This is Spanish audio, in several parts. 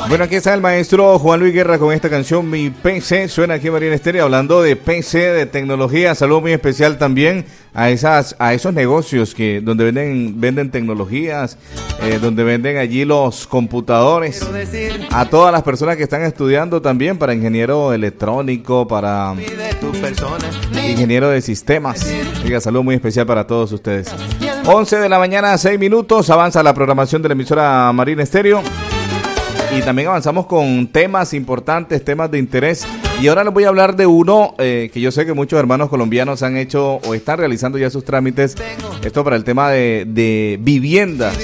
Bueno, aquí está el maestro Juan Luis Guerra con esta canción Mi PC, suena aquí en Marina Estéreo, hablando de PC, de tecnología. Saludo muy especial también a esos negocios donde venden tecnologías, donde venden allí los computadores, a todas las personas que están estudiando también para ingeniero electrónico, para ingeniero de sistemas. Oiga, saludo muy especial para todos ustedes. 11 de la mañana, 6 minutos, avanza la programación de la emisora Marina Estéreo. Y también avanzamos con temas importantes, temas de interés. Y ahora les voy a hablar de uno que yo sé que muchos hermanos colombianos han hecho o están realizando ya sus trámites. Esto para el tema de viviendas.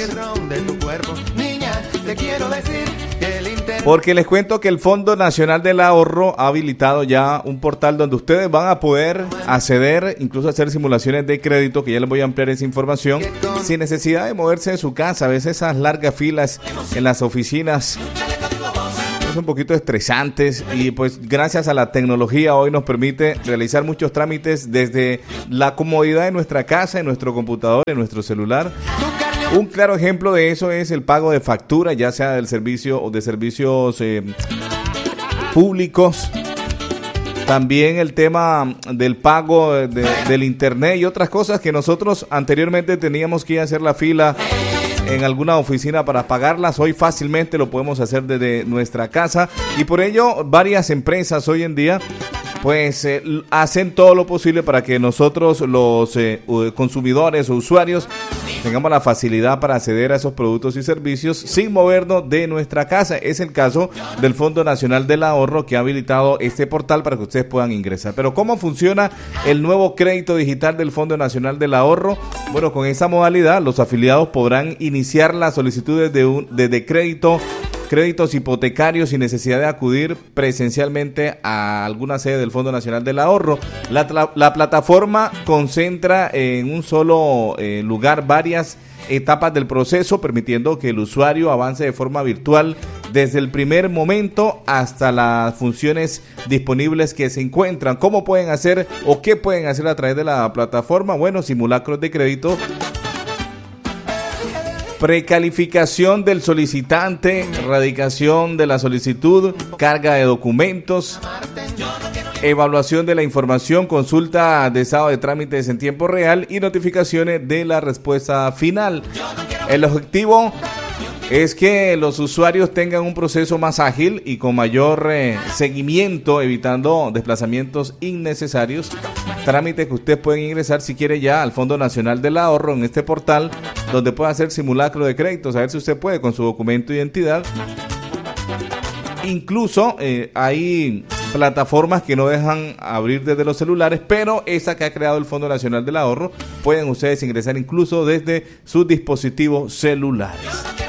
Porque les cuento que el Fondo Nacional del Ahorro ha habilitado ya un portal donde ustedes van a poder acceder, incluso hacer simulaciones de crédito, que ya les voy a ampliar esa información, sin necesidad de moverse de su casa. A veces esas largas filas en las oficinas es un poquito estresantes y pues gracias a la tecnología hoy nos permite realizar muchos trámites desde la comodidad de nuestra casa, en nuestro computador, en nuestro celular. Un claro ejemplo de eso es el pago de factura, ya sea del servicio o de servicios públicos. También el tema del pago del internet y otras cosas que nosotros anteriormente teníamos que ir a hacer la fila en alguna oficina para pagarlas. Hoy fácilmente lo podemos hacer desde nuestra casa y por ello varias empresas hoy en día pues hacen todo lo posible para que nosotros los consumidores o usuarios tengamos la facilidad para acceder a esos productos y servicios sin movernos de nuestra casa. Es el caso del Fondo Nacional del Ahorro, que ha habilitado este portal para que ustedes puedan ingresar. Pero ¿cómo funciona el nuevo crédito digital del Fondo Nacional del Ahorro? Bueno, con esa modalidad los afiliados podrán iniciar las solicitudes de créditos hipotecarios sin necesidad de acudir presencialmente a alguna sede del Fondo Nacional del Ahorro. La plataforma concentra en un solo lugar varias etapas del proceso, permitiendo que el usuario avance de forma virtual desde el primer momento hasta las funciones disponibles que se encuentran. ¿Cómo pueden hacer o qué pueden hacer a través de la plataforma? Bueno, simulacros de crédito, precalificación del solicitante, radicación de la solicitud, carga de documentos, evaluación de la información, consulta de estado de trámites en tiempo real y notificaciones de la respuesta final. El objetivo es que los usuarios tengan un proceso más ágil y con mayor seguimiento, evitando desplazamientos innecesarios. Trámites que usted puede ingresar si quiere ya al Fondo Nacional del Ahorro en este portal, donde puede hacer simulacro de créditos, a ver si usted puede con su documento de identidad. Incluso hay plataformas que no dejan abrir desde los celulares, pero esa que ha creado el Fondo Nacional del Ahorro, pueden ustedes ingresar incluso desde sus dispositivos celulares.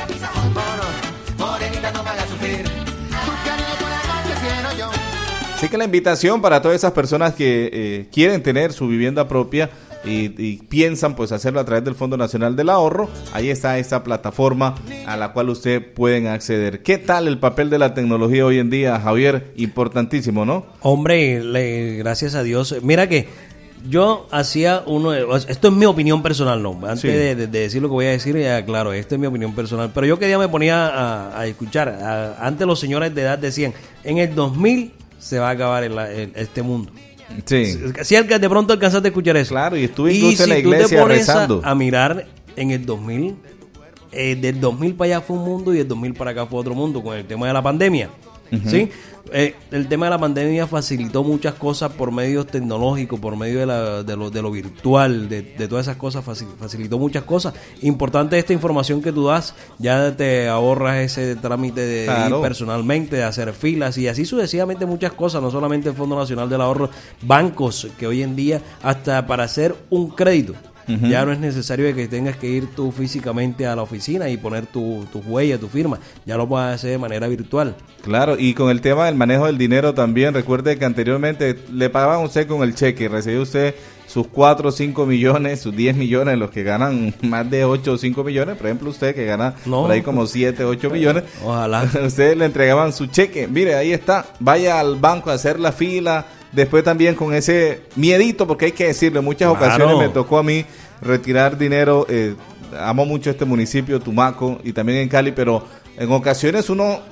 Así que la invitación para todas esas personas que quieren tener su vivienda propia y piensan pues hacerlo a través del Fondo Nacional del Ahorro, ahí está esta plataforma a la cual usted pueden acceder. ¿Qué tal el papel de la tecnología hoy en día, Javier? Importantísimo, ¿no? Hombre, gracias a Dios. Mira que yo hacía esto es mi opinión personal, ¿no? Antes de decir lo que voy a decir, ya claro, esto es mi opinión personal. Pero yo que día me ponía a escuchar, antes los señores de edad decían, en el 2000 se va a acabar este mundo. Sí. Si de pronto alcanzaste a escuchar eso. Claro, y estuve incluso en la iglesia rezando. Y si tú te pones a mirar en el 2000, del 2000 para allá fue un mundo y del 2000 para acá fue otro mundo con el tema de la pandemia. Uh-huh. ¿Sí? El tema de la pandemia facilitó muchas cosas por medios tecnológicos, por medio de lo virtual, de todas esas cosas, facilitó muchas cosas. Importante esta información que tú das, ya te ahorras ese trámite de ir personalmente, de hacer filas y así sucesivamente muchas cosas, no solamente el Fondo Nacional del Ahorro, bancos que hoy en día hasta para hacer un crédito. Uh-huh. Ya no es necesario de que tengas que ir tú físicamente a la oficina y poner tu huella, tu firma. Ya lo puedes hacer de manera virtual. Claro, y con el tema del manejo del dinero también, recuerde que anteriormente le pagaban usted con el cheque, recibía usted sus 4 o 5 millones, sus 10 millones, los que ganan más de 8 o 5 millones, por ejemplo usted que gana por ahí como 7 o 8 millones, ojalá. Ustedes le entregaban su cheque, mire ahí está, vaya al banco a hacer la fila. Después también con ese miedito, porque hay que decirlo, en muchas ocasiones me tocó a mí retirar dinero, amo mucho este municipio, Tumaco, y también en Cali, pero en ocasiones uno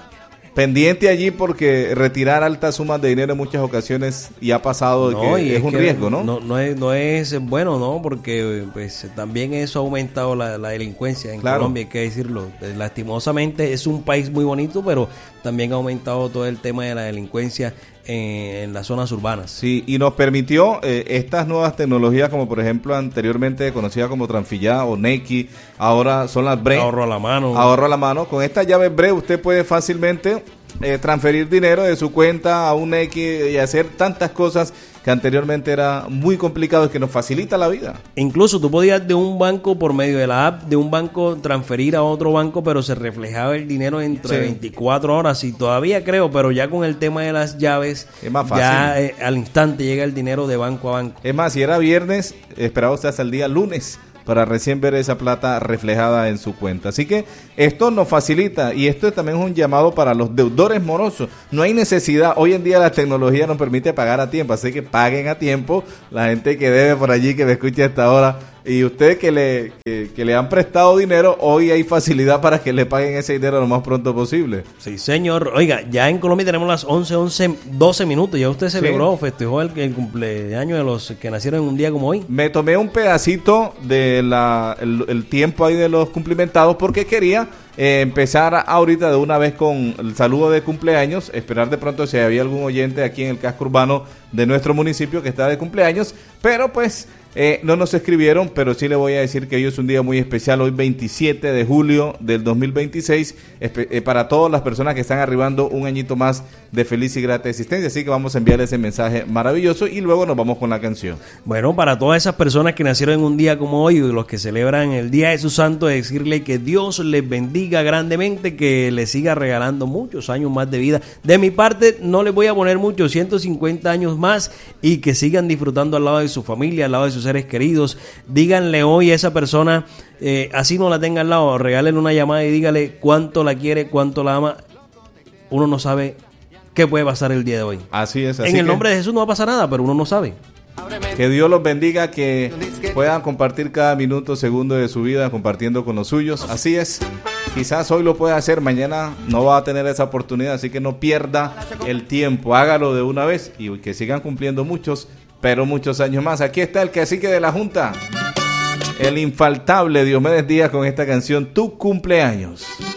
pendiente allí porque retirar altas sumas de dinero en muchas ocasiones y ha pasado que es un riesgo, ¿no? No es bueno, ¿no? Porque pues también eso ha aumentado la delincuencia en Colombia, hay que decirlo. Lastimosamente es un país muy bonito, pero también ha aumentado todo el tema de la delincuencia en las zonas urbanas. Sí, y nos permitió estas nuevas tecnologías, como por ejemplo anteriormente conocida como Transfillá o Nequi, ahora son las Bre. Ahorro a la mano. Ahorro a la mano. Con esta llave Bre usted puede fácilmente transferir dinero de su cuenta a un Nequi y hacer tantas cosas que anteriormente era muy complicado y que nos facilita la vida. Incluso tú podías de un banco, por medio de la app de un banco, transferir a otro banco, pero se reflejaba el dinero entre 24 horas y todavía creo, pero ya con el tema de las llaves, es más fácil. Ya al instante llega el dinero de banco a banco. Es más, si era viernes, esperaba usted hasta el día lunes para recién ver esa plata reflejada en su cuenta. Así que esto nos facilita, y esto también es un llamado para los deudores morosos. No hay necesidad, hoy en día la tecnología nos permite pagar a tiempo, así que paguen a tiempo. La gente que debe por allí, que me escuche hasta ahora, y ustedes que le han prestado dinero, hoy hay facilidad para que le paguen ese dinero lo más pronto posible. Sí, señor. Oiga, ya en Colombia tenemos las 12 minutos. Ya usted celebró, festejó el cumpleaños de los que nacieron en un día como hoy. Me tomé un pedacito de el tiempo ahí de los cumplimentados porque quería empezar ahorita de una vez con el saludo de cumpleaños, esperar de pronto si había algún oyente aquí en el casco urbano de nuestro municipio que está de cumpleaños, pero pues no nos escribieron, pero sí le voy a decir que hoy es un día muy especial, hoy 27 de julio del 2026, para todas las personas que están arribando un añito más de feliz y grata existencia, así que vamos a enviar ese mensaje maravilloso y luego nos vamos con la canción. Bueno, para todas esas personas que nacieron en un día como hoy, los que celebran el Día de su Santo, decirle que Dios les bendiga grandemente, que les siga regalando muchos años más de vida. De mi parte, no les voy a poner mucho, 150 años más, y que sigan disfrutando al lado de su familia, al lado de sus seres queridos. Díganle hoy a esa persona, así no la tenga al lado, regálenle una llamada y dígale cuánto la quiere, cuánto la ama. Uno no sabe qué puede pasar el día de hoy. Así es. Así en el nombre de Jesús no va a pasar nada, pero uno no sabe. Que Dios los bendiga, que puedan compartir cada minuto, segundo de su vida compartiendo con los suyos. Así es. Quizás hoy lo pueda hacer, mañana no va a tener esa oportunidad, así que no pierda el tiempo. Hágalo de una vez y que sigan cumpliendo muchos, pero muchos años más. Aquí está el cacique de la Junta, el infaltable Diomedes Díaz, con esta canción Tu Cumpleaños.